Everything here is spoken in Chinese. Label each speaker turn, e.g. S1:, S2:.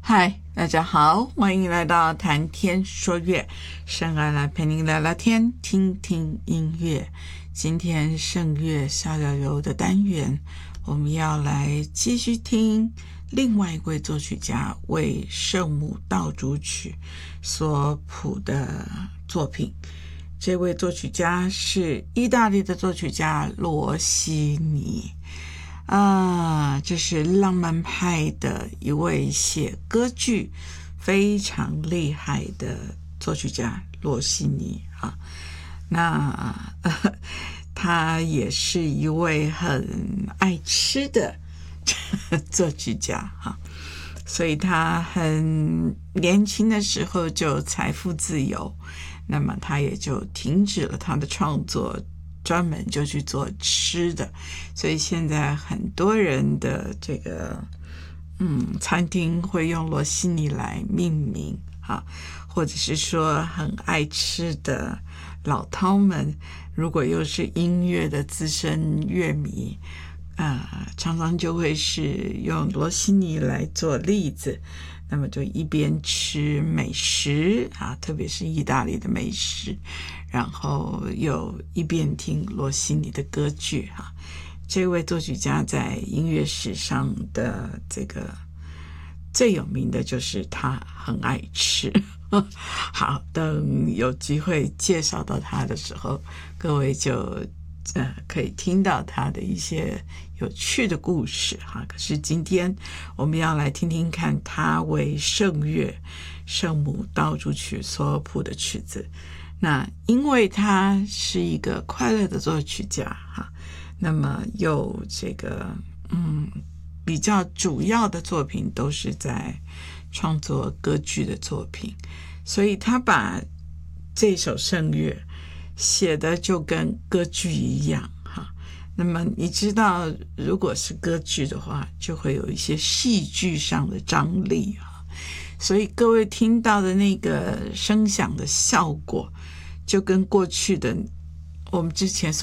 S1: 嗨，大家好，欢迎来到谈天说乐，圣爱来陪您聊聊天，听听音乐。今天圣乐逍遥游的单元，我们要来继续听另外一位作曲家为圣母道主曲所谱的作品。这位作曲家是意大利的作曲家罗西尼。这是浪漫派的一位写歌剧非常厉害的作曲家罗西尼啊。他也是一位很爱吃的作曲家哈，所以他很年轻的时候就财富自由，那么他也就停止了他的创作，专门就去做吃的，所以现在很多人的这个餐厅会用罗西尼来命名啊，或者是说很爱吃的老饕们，如果又是音乐的资深乐迷，常常就会是用罗西尼来做例子，那么就一边吃美食特别是意大利的美食，然后又一边听罗西尼的歌剧这位作曲家在音乐史上的这个最有名的就是他很爱吃好，等有机会介绍到他的时候，各位就可以听到他的一些有趣的故事可是今天我们要来听听看他为圣乐圣母道主曲所谱的曲子。那因为他是一个快乐的作曲家那么又这个比较主要的作品都是在创作歌剧的作品，所以他把这首圣乐写的就跟歌剧一样那么你知道如果是歌剧的话，就会有一些戏剧上的张力所以各位听到的那个声响的效果，就跟过去的我们之前所